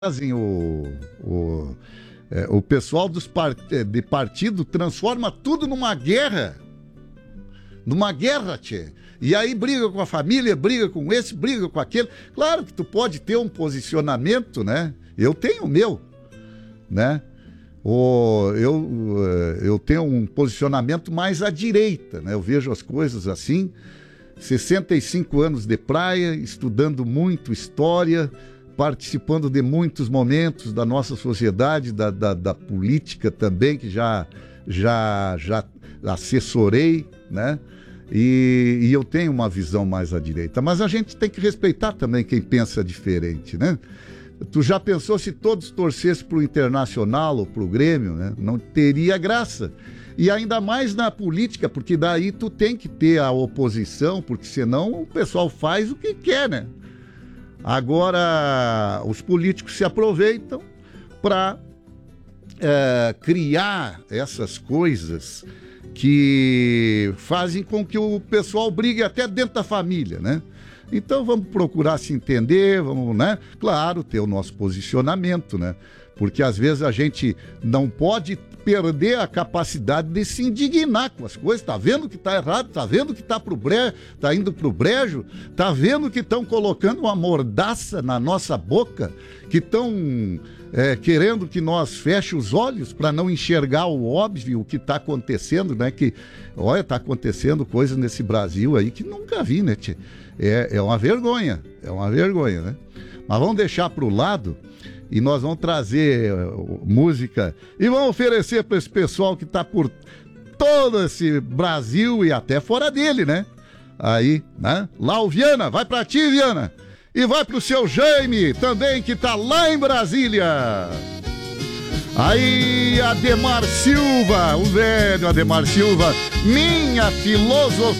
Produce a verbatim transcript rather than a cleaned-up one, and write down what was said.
fazem o, o, é, o pessoal dos part, de partido transforma tudo numa guerra. Numa guerra, tchê. E aí briga com a família, briga com esse, briga com aquele. Claro que tu pode ter um posicionamento, né? Eu tenho o meu, né? O, eu, eu tenho um posicionamento mais à direita, né? Eu vejo as coisas assim. sessenta e cinco anos de praia, estudando muito história, participando de muitos momentos da nossa sociedade, da, da, da política também, que já, já, já assessorei, né? E, e eu tenho uma visão mais à direita. Mas a gente tem que respeitar também quem pensa diferente, né? Tu já pensou se todos torcessem para o Internacional ou para o Grêmio, né? Não teria graça. E ainda mais na política, porque daí tu tem que ter a oposição, porque senão o pessoal faz o que quer, né? Agora, os políticos se aproveitam para é, criar essas coisas que fazem com que o pessoal brigue até dentro da família, né? Então vamos procurar se entender, vamos, né? Claro, ter o nosso posicionamento, né? Porque às vezes a gente não pode perder a capacidade de se indignar com as coisas. Tá vendo que tá errado, tá vendo que tá pro brejo, tá indo pro brejo, tá vendo que estão colocando uma mordaça na nossa boca, que estão é, querendo que nós feche os olhos para não enxergar o óbvio, o que tá acontecendo, né? Que, olha, tá acontecendo coisas nesse Brasil aí que nunca vi, né, tchê? É, é uma vergonha, é uma vergonha, né? Mas vamos deixar pro lado. E nós vamos trazer uh, música e vamos oferecer para esse pessoal que está por todo esse Brasil e até fora dele, né? Aí, né? Lá o Viana, vai para ti, Viana. E vai pro seu Jaime também, que tá lá em Brasília. Aí, Ademar Silva, o velho Ademar Silva, minha filosofia.